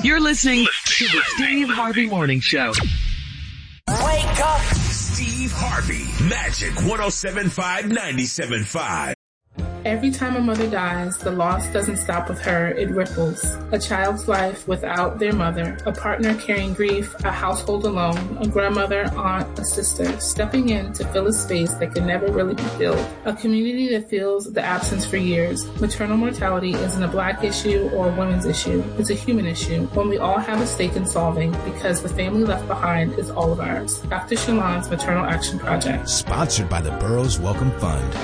You're listening to the Steve Harvey Morning Show. Wake up! Steve Harvey, Magic 107.5, 97.5. Every time a mother dies, the loss doesn't stop with her, it ripples. A child's life without their mother, a partner carrying grief, a household alone, a grandmother, aunt, a sister, stepping in to fill a space that can never really be filled. A community that feels the absence for years. Maternal mortality isn't a Black issue or a women's issue. It's a human issue, one we all have a stake in solving because the family left behind is all of ours. Dr. Shalon's Maternal Action Project. Sponsored by the Burroughs Welcome Fund.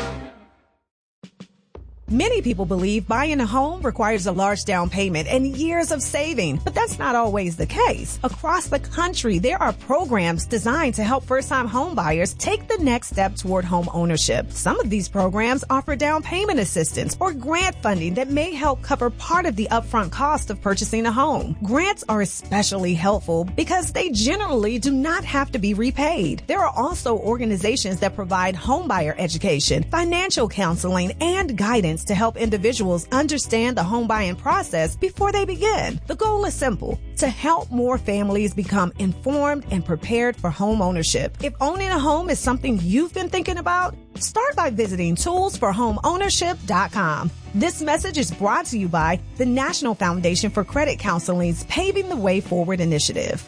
Many people believe buying a home requires a large down payment and years of saving, but that's not always the case. Across the country, there are programs designed to help first-time home buyers take the next step toward home ownership. Some of these programs offer down payment assistance or grant funding that may help cover part of the upfront cost of purchasing a home. Grants are especially helpful because they generally do not have to be repaid. There are also organizations that provide homebuyer education, financial counseling, and guidance to help individuals understand the home buying process before they begin. The goal is simple: to help more families become informed and prepared for home ownership. If owning a home is something you've been thinking about, start by visiting toolsforhomeownership.com. This message is brought to you by the National Foundation for Credit Counseling's Paving the Way Forward initiative.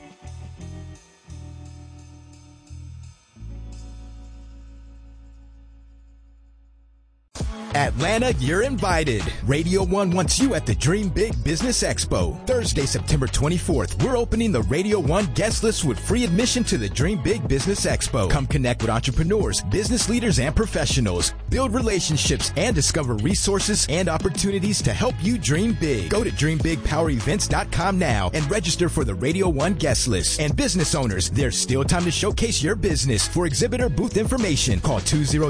Atlanta, you're invited. Radio 1 wants you at the Dream Big Business Expo. Thursday, September 24th, we're opening the Radio 1 guest list with free admission to the Dream Big Business Expo. Come connect with entrepreneurs, business leaders, and professionals. Build relationships and discover resources and opportunities to help you dream big. Go to DreamBigPowerEvents.com now and register for the Radio 1 guest list. And business owners, there's still time to showcase your business. For exhibitor booth information, call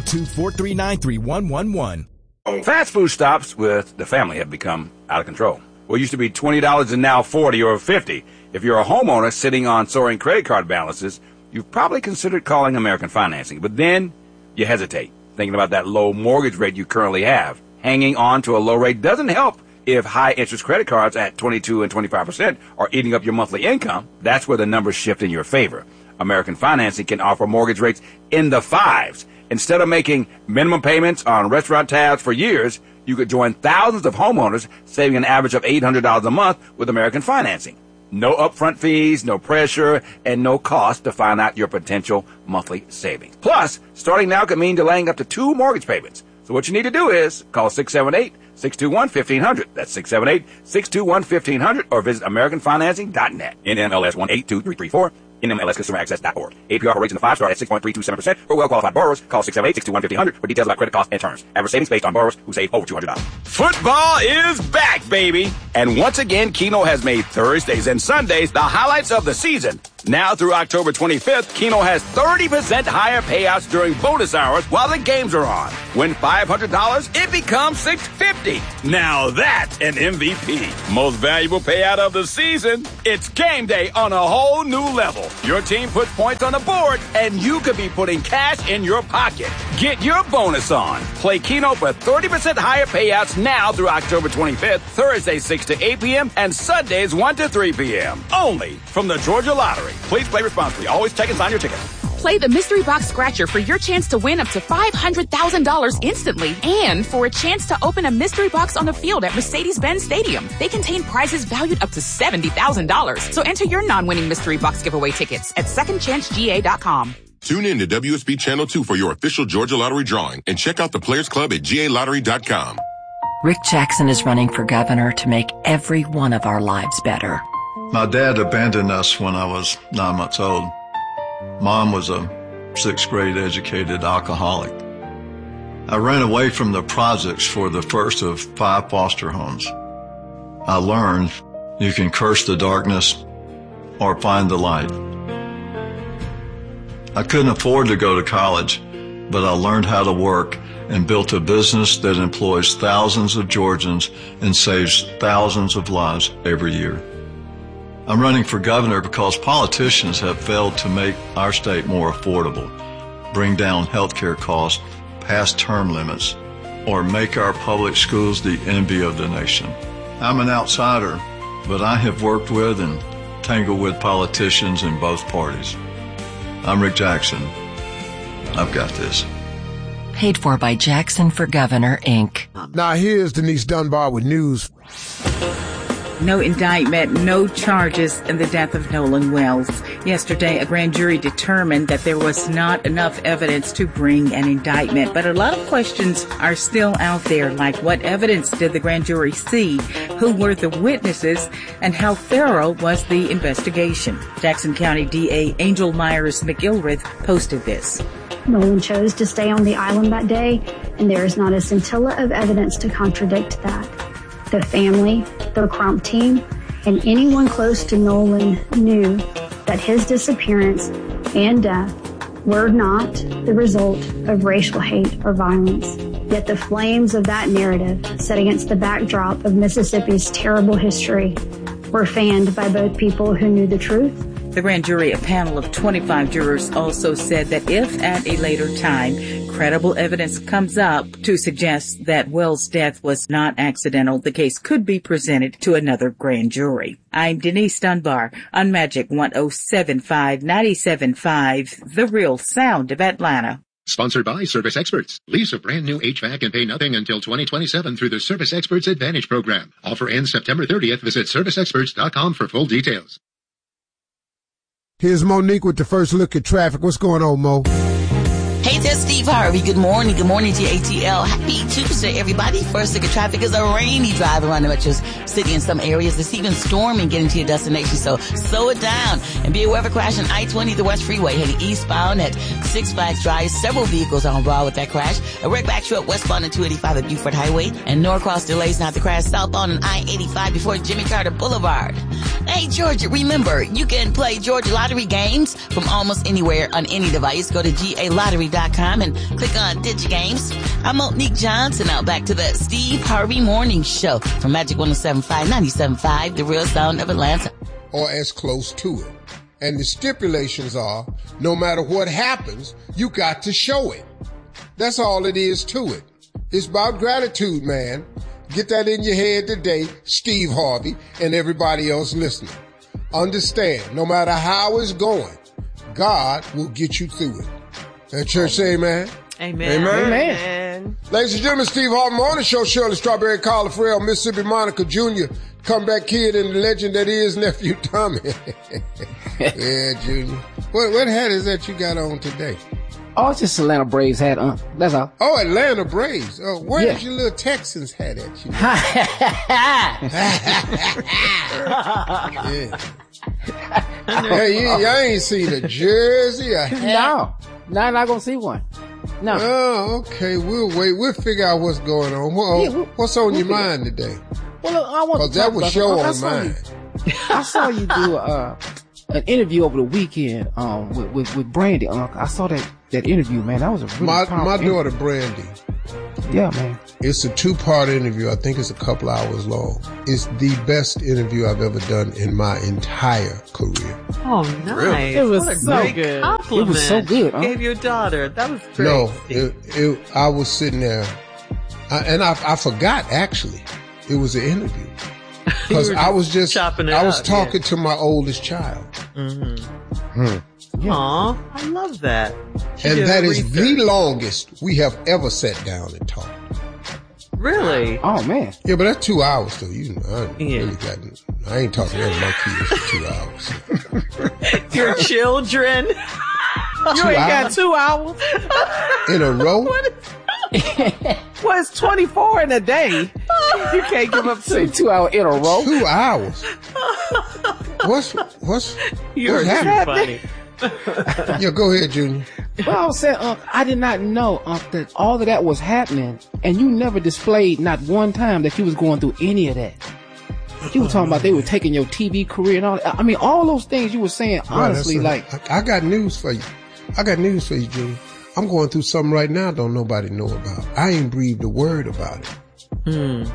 202-439-3111. Fast food stops with the family have become out of control. What used to be $20 and now $40 or $50. If you're a homeowner sitting on soaring credit card balances, you've probably considered calling American Financing. But then you hesitate, thinking about that low mortgage rate you currently have. Hanging on to a low rate doesn't help if high-interest credit cards at 22 and 25% are eating up your monthly income. That's where the numbers shift in your favor. American Financing can offer mortgage rates in the fives. Instead of making minimum payments on restaurant tabs for years, you could join thousands of homeowners saving an average of $800 a month with American Financing. No upfront fees, no pressure, and no cost to find out your potential monthly savings. Plus, starting now could mean delaying up to 2 mortgage payments. So what you need to do is call 678-621-1500. That's 678-621-1500 or visit AmericanFinancing.net. NMLS 182334. NMLSConsumerAccess.org. APR rates in the 5 start at 6.327%. For well-qualified borrowers, call 678-621-1500 for details about credit costs and terms. Average savings based on borrowers who save over $200. Football is back, baby! And once again, Keno has made Thursdays and Sundays the highlights of the season. Now through October 25th, Keno has 30% higher payouts during bonus hours while the games are on. Win $500, it becomes $650. Now that's an MVP. Most valuable payout of the season. It's game day on a whole new level. Your team puts points on the board, and you could be putting cash in your pocket. Get your bonus on. Play Keno for 30% higher payouts now through October 25th, Thursdays 6 to 8 p.m. and Sundays 1 to 3 p.m. Only from the Georgia Lottery. Please play responsibly. Always check and sign your ticket. Play the Mystery Box Scratcher for your chance to win up to $500,000 instantly and for a chance to open a mystery box on the field at Mercedes-Benz Stadium. They contain prizes valued up to $70,000. So enter your non-winning Mystery Box giveaway tickets at secondchancega.com. Tune in to WSB Channel 2 for your official Georgia Lottery drawing and check out the Players Club at GALottery.com. Rick Jackson is running for governor to make every one of our lives better. My dad abandoned us when I was 9 months old. Mom was a 6th grade educated alcoholic. I ran away from the projects for the first of 5 foster homes. I learned you can curse the darkness or find the light. I couldn't afford to go to college, but I learned how to work and built a business that employs thousands of Georgians and saves thousands of lives every year. I'm running for governor because politicians have failed to make our state more affordable, bring down healthcare costs, pass term limits, or make our public schools the envy of the nation. I'm an outsider, but I have worked with and tangled with politicians in both parties. I'm Rick Jackson. I've got this. Paid for by Jackson for Governor, Inc. Now here's Denise Dunbar with news. No indictment, no charges in the death of Nolan Wells. Yesterday, a grand jury determined that there was not enough evidence to bring an indictment. But a lot of questions are still out there, like what evidence did the grand jury see, who were the witnesses, and how thorough was the investigation. Jackson County DA Angel Myers McIlrath posted this. Nolan chose to stay on the island that day, and there is not a scintilla of evidence to contradict that. The family, the Crump team, and anyone close to Nolan knew that his disappearance and death were not the result of racial hate or violence. Yet the flames of that narrative, set against the backdrop of Mississippi's terrible history, were fanned by both people who knew the truth. The grand jury, a panel of 25 jurors, also said that if at a later time credible evidence comes up to suggest that Wells' death was not accidental, the case could be presented to another grand jury. I'm Denise Dunbar on Magic 107.5, 97.5, The Real Sound of Atlanta. Sponsored by Service Experts. Lease a brand new HVAC and pay nothing until 2027 through the Service Experts Advantage Program. Offer ends September 30th. Visit serviceexperts.com for full details. Here's Monique with the first look at traffic. What's going on, Mo? Hey, there's Steve Harvey. Good morning. Good morning, GATL. Happy Tuesday, everybody. First look at traffic is a rainy drive around the metro city in some areas. It's even storming getting to your destination, so slow it down. And be aware of a crash on I-20, the West Freeway, heading eastbound at Six Flags Drive. Several vehicles are involved with that crash. A wreck back truck westbound at 285 at Buford Highway. And Norcross delays now the crash southbound on I-85 before Jimmy Carter Boulevard. Hey, Georgia, remember, you can play Georgia Lottery games from almost anywhere on any device. Go to GALottery.com and click on DigiGames. I'm Monique Johnson. Now back to the Steve Harvey Morning Show from Magic 107.5, 97.5, The Real Sound of Atlanta. Or as close to it. And the stipulations are, no matter what happens, you got to show it. That's all it is to it. It's about gratitude, man. Get that in your head today, Steve Harvey and everybody else listening. Understand, no matter how it's going, God will get you through it. That church say amen? Amen. Amen. Amen. Ladies and gentlemen, Steve Harvey Morning Show, Shirley Strawberry, Carla Farrell, Mississippi Monica Jr., comeback kid and the legend that is Nephew Tommy. Yeah, Junior. What hat is that you got on today? Oh, it's just Atlanta Braves hat, that's all. Oh, Atlanta Braves. Oh, where's your little Texans hat at you? Yeah. Hey, y'all ain't seen a jersey, a hat? No, I'm not gonna see one. No. Oh, okay. We'll wait. We'll figure out what's going on. What's on your mind today? Well, look, I want to that was show on mine. I saw you do an interview over the weekend with Brandy. I saw that interview, man. That was a really my daughter Brandy. Yeah, man. It's a 2-part interview. I think it's a couple hours long. It's the best interview I've ever done in my entire career. Oh, nice. Really? It was so good. Compliment. It was so good. Huh? Gave your daughter. That was great. No, I was sitting there, and I forgot actually. It was an interview. Because I was talking to my oldest child. Mm-hmm. Yeah. Aw, I love that. And that is the longest we have ever sat down and talked. Really? Oh, man. Yeah, but that's 2 hours, though. I ain't talking to my kids for 2 hours. Your children? You ain't got 2 hours? In a row? Well, it's 24 in a day. You can't give up 2 hours in a row. 2 hours? What's happening? funny. Yeah, go ahead, Junior. Well, I was saying, I did not know, that all of that was happening, and you never displayed not one time that you was going through any of that. You were talking about they were taking your TV career and all that. I mean, all those things you were saying, honestly, I got news for you. Junior. I'm going through something right now don't nobody know about. I ain't breathed a word about it.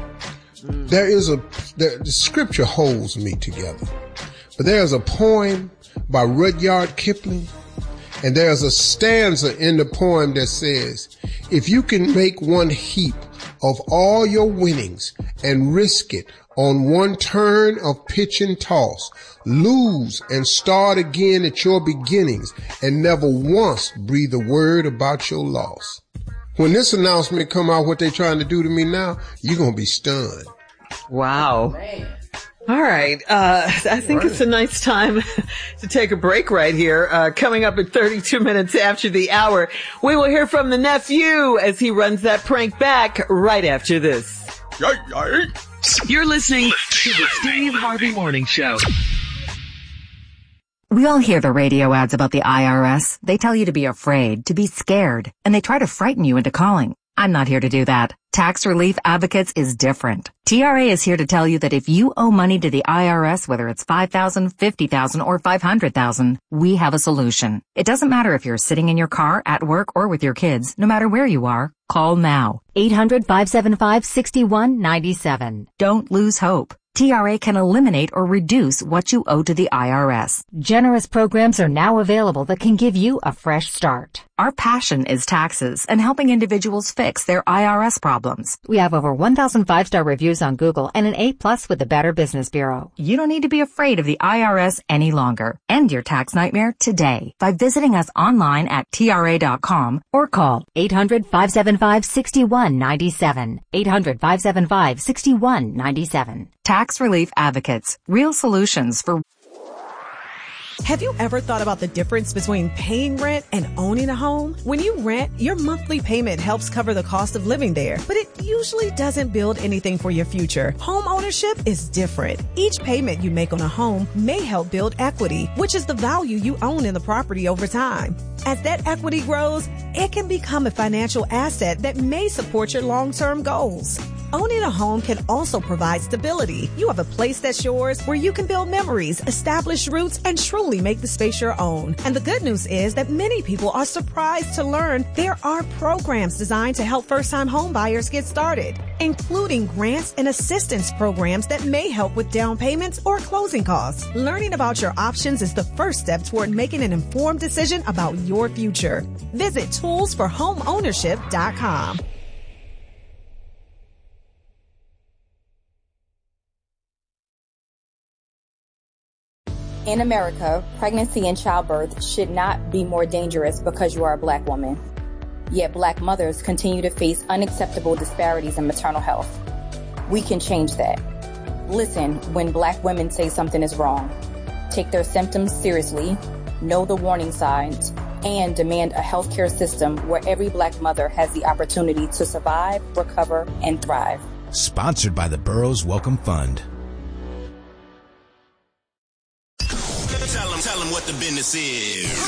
The scripture holds me together. But there's a poem by Rudyard Kipling, and there's a stanza in the poem that says, if you can make one heap of all your winnings and risk it on one turn of pitch and toss. Lose and start again at your beginnings and never once breathe a word about your loss. When this announcement come out, what they trying to do to me now, you're going to be stunned. Wow. All right. I think it's a nice time to take a break right here. Coming up at 32 minutes after the hour, we will hear from the nephew as he runs that prank back right after this. You're listening to the Steve Harvey Morning Show. We all hear the radio ads about the IRS. They tell you to be afraid, to be scared, and they try to frighten you into calling. I'm not here to do that. Tax Relief Advocates is different. TRA is here to tell you that if you owe money to the IRS, whether it's $5,000, $50,000, or $500,000, we have a solution. It doesn't matter if you're sitting in your car, at work, or with your kids. No matter where you are, call now. 800-575-6197. Don't lose hope. TRA can eliminate or reduce what you owe to the IRS. Generous programs are now available that can give you a fresh start. Our passion is taxes and helping individuals fix their IRS problems. We have over 1,000 5-star reviews on Google and an A+ with the Better Business Bureau. You don't need to be afraid of the IRS any longer. End your tax nightmare today by visiting us online at TRA.com or call 800-575-6197. 800-575-6197. Tax Relief Advocates. Real solutions for... Have you ever thought about the difference between paying rent and owning a home? When you rent, your monthly payment helps cover the cost of living there, but it usually doesn't build anything for your future. Home ownership is different. Each payment you make on a home may help build equity, which is the value you own in the property over time. As that equity grows, it can become a financial asset that may support your long-term goals. Owning a home can also provide stability. You have a place that's yours where you can build memories, establish roots, and truly make the space your own. And the good news is that many people are surprised to learn there are programs designed to help first-time home buyers get started, including grants and assistance programs that may help with down payments or closing costs. Learning about your options is the first step toward making an informed decision about your future. Visit toolsforhomeownership.com. In America, pregnancy and childbirth should not be more dangerous because you are a Black woman. Yet Black mothers continue to face unacceptable disparities in maternal health. We can change that. Listen when Black women say something is wrong. Take their symptoms seriously, know the warning signs, and demand a healthcare system where every Black mother has the opportunity to survive, recover, and thrive. Sponsored by the Burroughs Welcome Fund. Tell them what the business is.